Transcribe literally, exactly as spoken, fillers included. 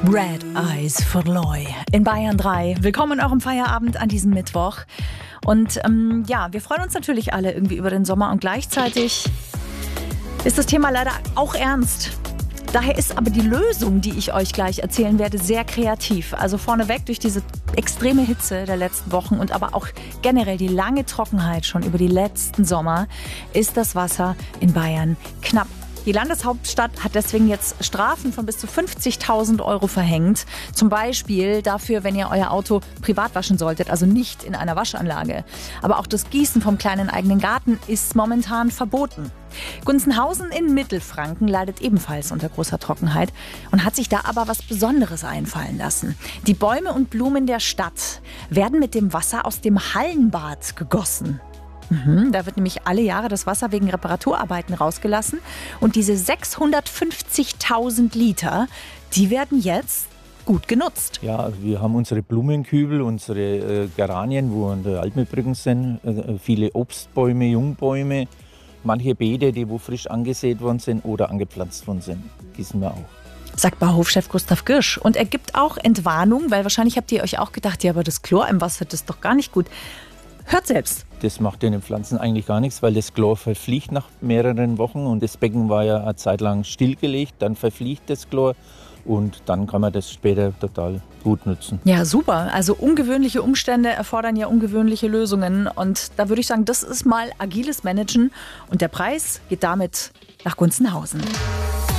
Red Eyes for Loy in Bayern drei. Willkommen in eurem Feierabend an diesem Mittwoch. Und ähm, ja, wir freuen uns natürlich alle irgendwie über den Sommer und gleichzeitig ist das Thema leider auch ernst. Daher ist aber die Lösung, die ich euch gleich erzählen werde, sehr kreativ. Also vorneweg durch diese extreme Hitze der letzten Wochen und aber auch generell die lange Trockenheit schon über die letzten Sommer ist das Wasser in Bayern knapp. Die Landeshauptstadt hat deswegen jetzt Strafen von bis zu fünfzigtausend Euro verhängt. Zum Beispiel dafür, wenn ihr euer Auto privat waschen solltet, also nicht in einer Waschanlage. Aber auch das Gießen vom kleinen eigenen Garten ist momentan verboten. Gunzenhausen in Mittelfranken leidet ebenfalls unter großer Trockenheit und hat sich da aber was Besonderes einfallen lassen. Die Bäume und Blumen der Stadt werden mit dem Wasser aus dem Hallenbad gegossen. Mhm, da wird nämlich alle Jahre das Wasser wegen Reparaturarbeiten rausgelassen. Und diese sechshundertfünfzigtausend Liter, die werden jetzt gut genutzt. Ja, also wir haben unsere Blumenkübel, unsere äh, Geranien, wo an der Altmühlbrücke sind, äh, viele Obstbäume, Jungbäume, manche Beete, die wo frisch angesät worden sind oder angepflanzt worden sind, gießen wir auch. Sagt Bauhofchef Gustav Girsch. Und er gibt auch Entwarnung, weil wahrscheinlich habt ihr euch auch gedacht, ja, aber das Chlor im Wasser, das ist doch gar nicht gut. Hört selbst. Das macht den Pflanzen eigentlich gar nichts, weil das Chlor verfliegt nach mehreren Wochen und das Becken war ja eine Zeit lang stillgelegt, dann verfliegt das Chlor und dann kann man das später total gut nutzen. Ja, super. Also ungewöhnliche Umstände erfordern ja ungewöhnliche Lösungen und da würde ich sagen, das ist mal agiles Managen und der Preis geht damit nach Gunzenhausen.